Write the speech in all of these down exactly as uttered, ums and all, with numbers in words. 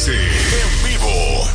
Berenice, en vivo.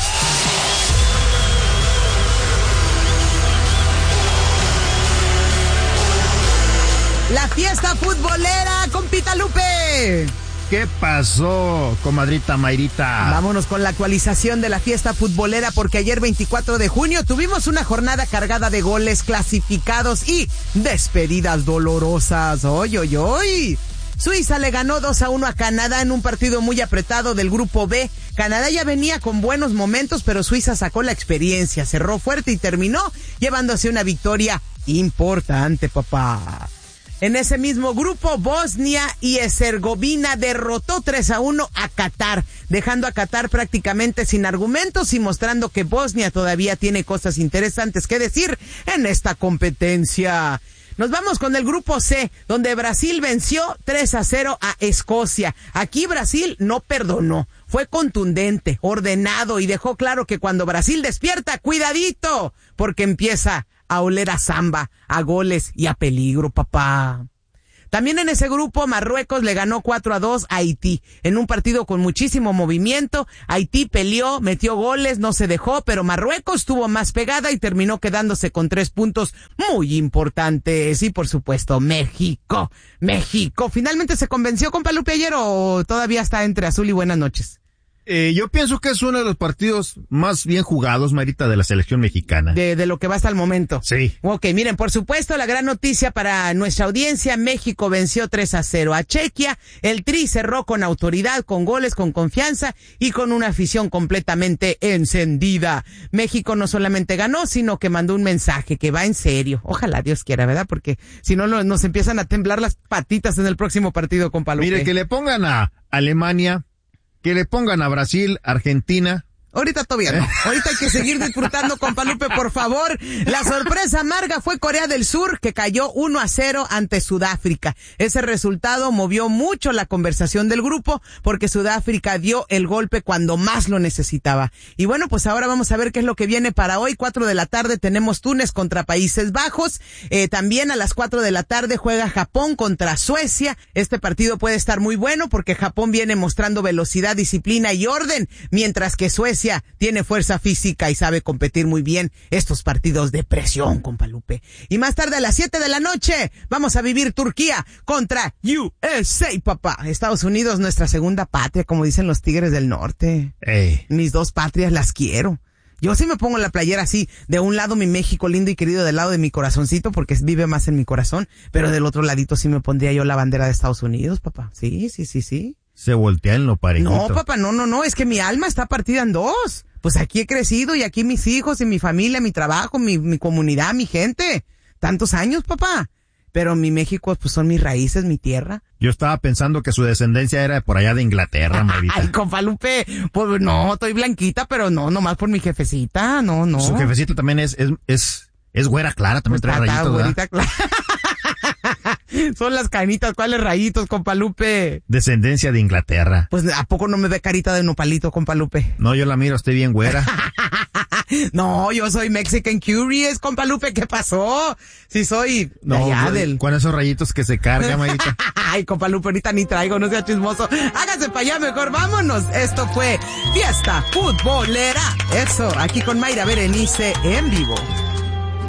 La fiesta futbolera, compita Lupe. ¿Qué pasó, comadrita Mayrita? Vámonos con la actualización de la fiesta futbolera, porque ayer veinticuatro de junio tuvimos una jornada cargada de goles clasificados y despedidas dolorosas. ¡Oy, oy, oy! Suiza le ganó dos a uno a Canadá en un partido muy apretado del grupo B. Canadá ya venía con buenos momentos, pero Suiza sacó la experiencia, cerró fuerte y terminó llevándose una victoria importante, papá. En ese mismo grupo, Bosnia y Herzegovina derrotó tres a uno a Qatar, dejando a Qatar prácticamente sin argumentos y mostrando que Bosnia todavía tiene cosas interesantes que decir en esta competencia. Nos vamos con el grupo C, donde Brasil venció tres a cero a Escocia. Aquí Brasil no perdonó, fue contundente, ordenado y dejó claro que cuando Brasil despierta, cuidadito, porque empieza a oler a samba, a goles y a peligro, papá. También en ese grupo, Marruecos le ganó cuatro a dos a Haití, en un partido con muchísimo movimiento. Haití peleó, metió goles, no se dejó, pero Marruecos tuvo más pegada y terminó quedándose con tres puntos muy importantes. Y por supuesto, México, México, ¿finalmente se convenció, compa Lupe, ayer o todavía está entre azul y buenas noches? Eh, yo pienso que es uno de los partidos más bien jugados, Marita, de la selección mexicana. De, de lo que va hasta el momento. Sí. Ok, miren, por supuesto, la gran noticia para nuestra audiencia, México venció tres a cero a Chequia, el Tri cerró con autoridad, con goles, con confianza y con una afición completamente encendida. México no solamente ganó, sino que mandó un mensaje que va en serio. Ojalá Dios quiera, ¿verdad? Porque si no nos empiezan a temblar las patitas en el próximo partido, compa Lupe. Mire, que le pongan a Alemania, que le pongan a Brasil, Argentina. Ahorita todavía no. Ahorita hay que seguir disfrutando, compa Lupe, por favor. La sorpresa amarga fue Corea del Sur, que cayó uno a cero ante Sudáfrica. Ese resultado movió mucho la conversación del grupo, porque Sudáfrica dio el golpe cuando más lo necesitaba. Y bueno, pues ahora vamos a ver qué es lo que viene para hoy. Cuatro de la tarde tenemos Túnez contra Países Bajos. Eh, también a las cuatro de la tarde juega Japón contra Suecia. Este partido puede estar muy bueno, porque Japón viene mostrando velocidad, disciplina y orden, mientras que Suecia tiene fuerza física y sabe competir muy bien estos partidos de presión, compa Lupe. Y más tarde a las siete de la noche vamos a vivir Turquía contra U S A, papá. Estados Unidos, nuestra segunda patria, como dicen los Tigres del Norte. Ey. Mis dos patrias las quiero. Yo sí me pongo la playera así, de un lado mi México lindo y querido, del lado de mi corazoncito, porque vive más en mi corazón, pero del otro ladito sí me pondría yo la bandera de Estados Unidos, papá. Sí, sí, sí, sí. Se voltea en lo parejito. No, papá, no, no, no, es que mi alma está partida en dos. Pues aquí he crecido y aquí mis hijos y mi familia, mi trabajo, mi, mi comunidad, mi gente. Tantos años, papá. Pero mi México, pues son mis raíces, mi tierra. Yo estaba pensando que su descendencia era por allá de Inglaterra, Marita. Ay, compa Lupe, pues no, estoy blanquita, pero no, nomás por mi jefecita, no, no. Su jefecita también es, es, es, es güera clara, también pues trae está, rayitos, güerita clara. Son las canitas, ¿cuáles rayitos, compa Lupe? Descendencia de Inglaterra. Pues, ¿a poco no me ve carita de nopalito, compa Lupe? No, yo la miro, estoy bien güera. No, yo soy Mexican Curious, compa Lupe, ¿qué pasó? Si soy no, allá del... con esos rayitos que se cargan, Marita. Ay, compa Lupe, ahorita ni traigo, no sea chismoso. Hágase para allá, mejor vámonos. Esto fue Fiesta Futbolera. Eso, aquí con Mayra Berenice en vivo.